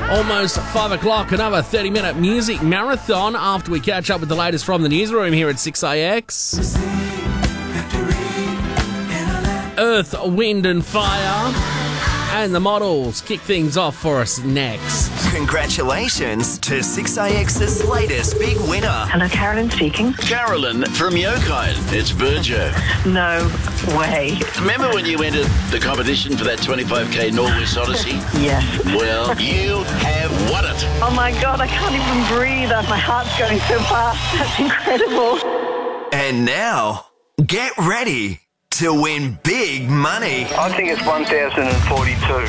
Almost 5 o'clock, another 30-minute music marathon after we catch up with the latest from the newsroom here at 6AX. Earth, Wind and Fire and the Models kick things off for us next. Congratulations to 6AX's latest big winner. Hello, Carolyn speaking. Carolyn from Yokine. It's Virgil. No way. Remember when you entered the competition for that 25k Norwest Odyssey? Yes. Well, you have won it. Oh my God, I can't even breathe. My heart's going so fast. That's incredible. And now, get ready to win big money. I think it's 1,042.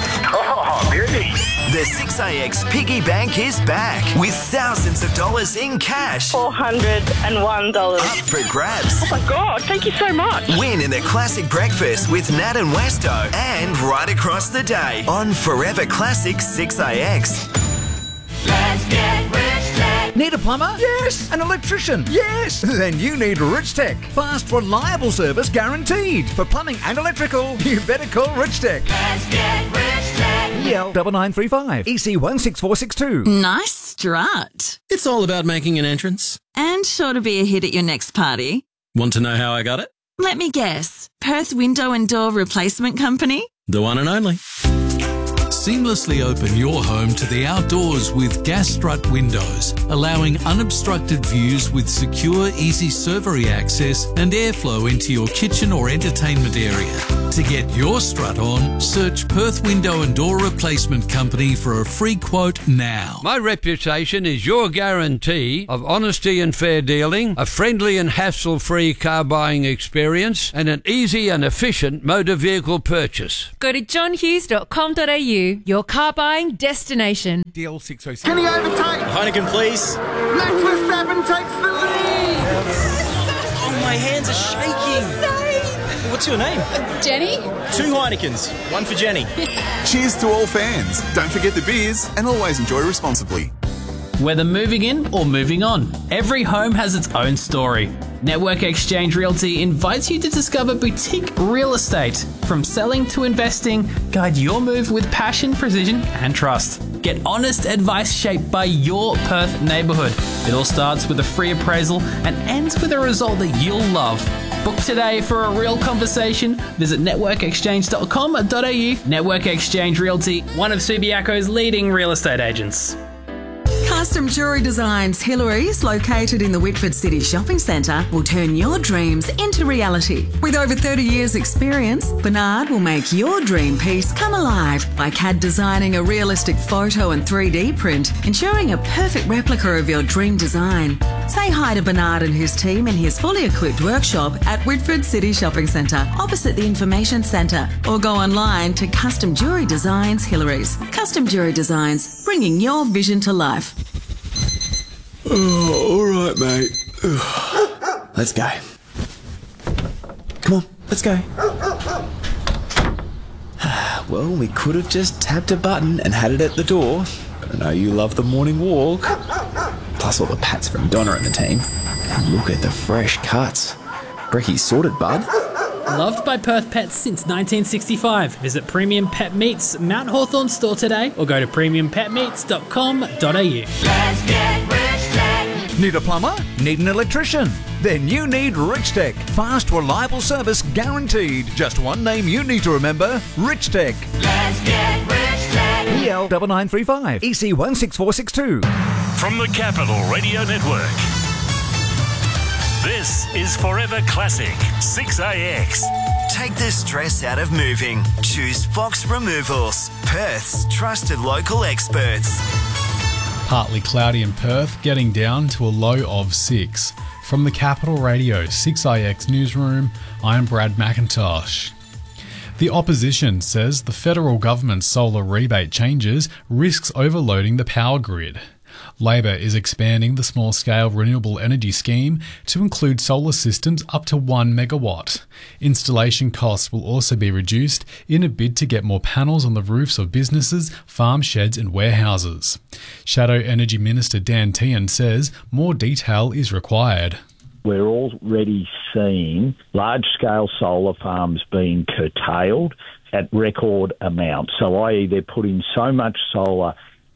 Oh, really? The 6AX Piggy Bank is back with thousands of dollars in cash. $401. Up for grabs. Oh my God, thank you so much. Win in the Classic Breakfast with Nat and Westo and right across the day on Forever Classic 6AX. Let's get rich tech. Need a plumber? Yes. An electrician? Yes. Then you need Rich Tech. Fast, reliable service guaranteed. For plumbing and electrical, you better call Rich Tech. Let's get rich tech. EL 9935 EC 16462. Nice strut. It's all about making an entrance. And sure to be a hit at your next party. Want to know how I got it? Let me guess. Perth Window and Door Replacement Company? The one and only. Seamlessly open your home to the outdoors with Gas Strut windows, allowing unobstructed views with secure, easy servery access and airflow into your kitchen or entertainment area. To get your strut on, search Perth Window and Door Replacement Company for a free quote now. My reputation is your guarantee of honesty and fair dealing, a friendly and hassle-free car buying experience, and an easy and efficient motor vehicle purchase. Go to johnhughes.com.au, your car buying destination. DL 606. Can he overtake? Heineken, please. Max Verstappen takes the lead. Oh, my hands are shaking. What's your name? Jenny? 2 Heinekens. One for Jenny. Cheers to all fans. Don't forget the beers and always enjoy responsibly. Whether moving in or moving on, every home has its own story. Network Exchange Realty invites you to discover boutique real estate. From selling to investing, guide your move with passion, precision and trust. Get honest advice shaped by your Perth neighbourhood. It all starts with a free appraisal and ends with a result that you'll love. Book today for a real conversation. Visit networkexchange.com.au. Network Exchange Realty, one of Subiaco's leading real estate agents. Custom Jewellery Designs Hillary's, located in the Whitford City Shopping Centre, will turn your dreams into reality. With over 30 years' experience, Bernard will make your dream piece come alive by CAD designing a realistic photo and 3D print, ensuring a perfect replica of your dream design. Say hi to Bernard and his team in his fully equipped workshop at Whitford City Shopping Centre, opposite the Information Centre, or go online to Custom Jewellery Designs Hillary's. Custom Jewellery Designs, bringing your vision to life. Oh, all right, mate. Let's go. Come on, let's go. Well, we could have just tapped a button and had it at the door, but I know you love the morning walk. Plus all the pats from Donna and the team. And look at the fresh cuts. Brecky's sorted, bud. Loved by Perth Pets since 1965. Visit Premium Pet Meats Mount Hawthorn store today or go to premiumpetmeats.com.au. Let's get rich tech. Need a plumber? Need an electrician? Then you need Rich Tech. Fast, reliable service guaranteed. Just one name you need to remember, Rich Tech. Let's get rich tech. EL 9935 EC 16462. From the Capital Radio Network, this is Forever Classic 6AX. Take the stress out of moving. Choose Fox Removals, Perth's trusted local experts. Partly cloudy in Perth, getting down to a low of 6. From the Capital Radio 6IX newsroom, I'm Brad McIntosh. The opposition says the federal government's solar rebate changes risks overloading the power grid. Labor is expanding the small-scale renewable energy scheme to include solar systems up to 1 megawatt. Installation costs will also be reduced in a bid to get more panels on the roofs of businesses, farm sheds and warehouses. Shadow Energy Minister Dan Tehan says more detail is required. We're already seeing large-scale solar farms being curtailed at record amounts. So i.e. they're putting so much solar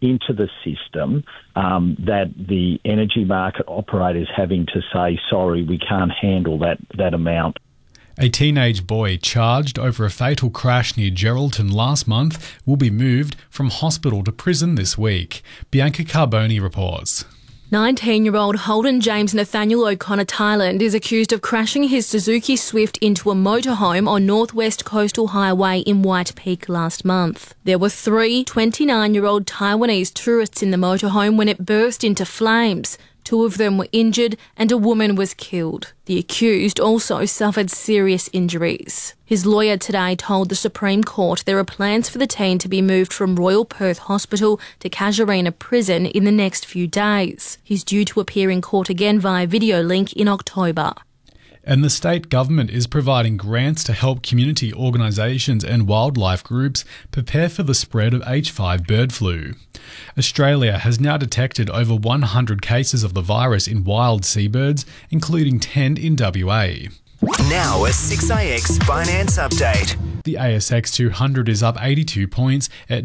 into the system that the energy market operators having to say, sorry, we can't handle that amount. A teenage boy charged over a fatal crash near Geraldton last month will be moved from hospital to prison this week. Bianca Carboni reports. 19-year-old Holden James Nathaniel O'Connor Thailand is accused of crashing his Suzuki Swift into a motorhome on Northwest Coastal Highway in White Peak last month. There were 3 29-year-old Taiwanese tourists in the motorhome when it burst into flames. 2 of them were injured and a woman was killed. The accused also suffered serious injuries. His lawyer today told the Supreme Court there are plans for the teen to be moved from Royal Perth Hospital to Casuarina Prison in the next few days. He's due to appear in court again via video link in October. And the state government is providing grants to help community organisations and wildlife groups prepare for the spread of H5 bird flu. Australia has now detected over 100 cases of the virus in wild seabirds, including 10 in WA. Now a 6IX finance update. The ASX 200 is up 82 points at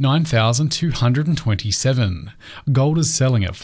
9,227. Gold is selling at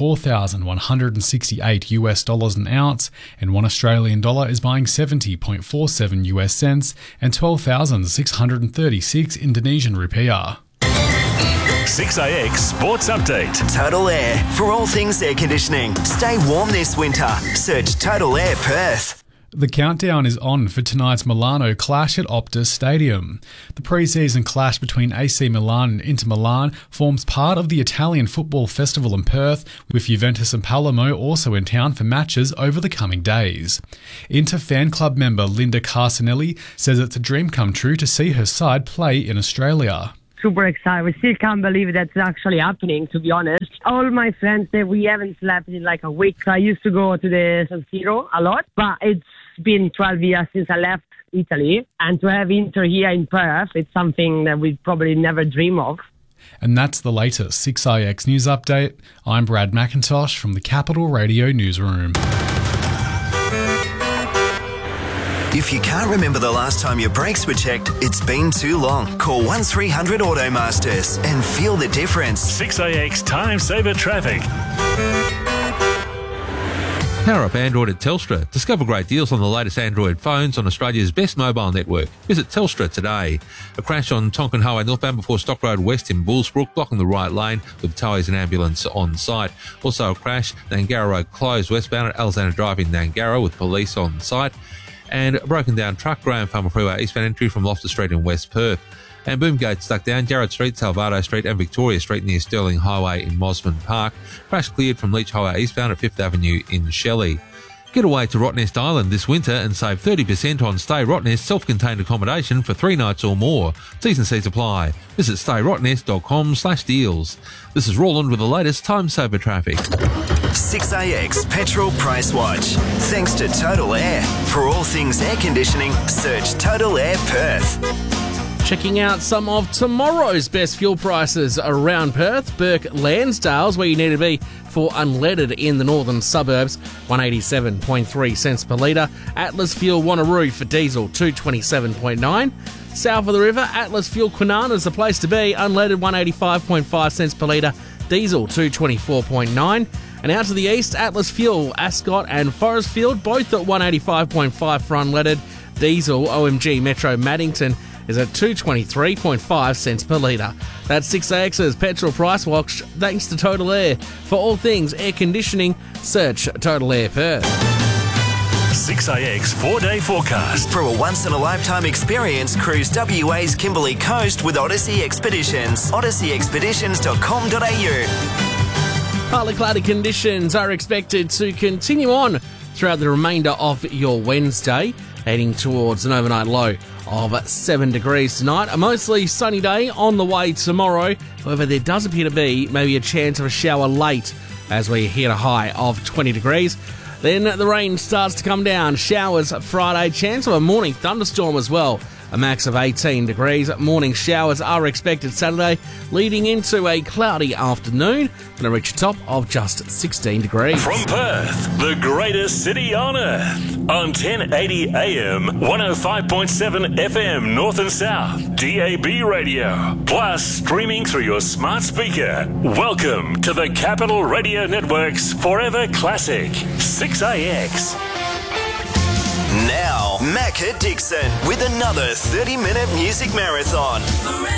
$4,168 an ounce, and $1 Australian dollar is buying 70.47 US cents and 12,636 Indonesian rupiah. 6IX Sports Update. Total Air. For all things air conditioning, stay warm this winter. Search Total Air Perth. The countdown is on for tonight's Milano clash at Optus Stadium. The pre-season clash between AC Milan and Inter Milan forms part of the Italian Football Festival in Perth, with Juventus and Palermo also in town for matches over the coming days. Inter fan club member Linda Carcinelli says it's a dream come true to see her side play in Australia. Super excited. We still can't believe that's actually happening, to be honest. All my friends say we haven't slept in like a week. I used to go to the San Siro a lot, but it's been 12 years since I left Italy. And to have Inter here in Perth, it's something that we probably never dream of. And that's the latest 6IX News Update. I'm Brad McIntosh from the Capital Radio Newsroom. If you can't remember the last time your brakes were checked, it's been too long. Call 1300 Automasters and feel the difference. 6IX Time Saver Traffic. Power up Android at Telstra. Discover great deals on the latest Android phones on Australia's best mobile network. Visit Telstra today. A crash on Tonkin Highway northbound before Stock Road West in Bullsbrook, blocking the right lane with towies and ambulance on site. Also a crash, Nangara Road closed westbound at Alexander Drive in Nangara with police on site. And a broken down truck, Graham Farmer Freeway eastbound entry from Loftus Street in West Perth. And Boomgate stuck down Jarrett Street, Salvado Street and Victoria Street near Sterling Highway in Mosman Park. Crash cleared from Leach Highway eastbound at 5th Avenue in Shelley. Get away to Rottnest Island this winter and save 30% on Stay Rottnest self-contained accommodation for 3 nights or more. T's and C's apply. Visit stayrottnest.com/deals. This is Roland with the latest time saver traffic. 6IX Petrol Price Watch. Thanks to Total Air. For all things air conditioning, search Total Air Perth. Checking out some of tomorrow's best fuel prices around Perth. Burke Lansdale's where you need to be for unleaded in the northern suburbs, 187.3 cents per litre. Atlas Fuel Wanneroo for diesel, 227.9. South of the river, Atlas Fuel Kwinana's the place to be, unleaded 185.5 cents per litre, diesel 224.9. And out to the east, Atlas Fuel, Ascot and Forestfield, both at 185.5 for unleaded. Diesel, OMG Metro Maddington, is at 223.5 cents per litre. That's 6AX's Petrol Price Watch, thanks to Total Air. For all things air conditioning, search Total Air Perth. 6IX 4-day forecast. For a once-in-a-lifetime experience, cruise WA's Kimberley Coast with Odyssey Expeditions. odysseyexpeditions.com.au. Partly cloudy conditions are expected to continue on throughout the remainder of your Wednesday, heading towards an overnight low of 7 degrees tonight. A mostly sunny day on the way tomorrow. However, there does appear to be maybe a chance of a shower late as we hit a high of 20 degrees. Then the rain starts to come down. Showers Friday, chance of a morning thunderstorm as well a max of 18 degrees. Morning showers are expected Saturday, leading into a cloudy afternoon. Going to reach a top of just 16 degrees. From Perth, the greatest city on earth, on 1080 AM, 105.7 FM North and South, DAB radio, plus streaming through your smart speaker. Welcome to the Capital Radio Network's Forever Classic, 6AX. Now, Macca Dixon with another 30-minute music marathon.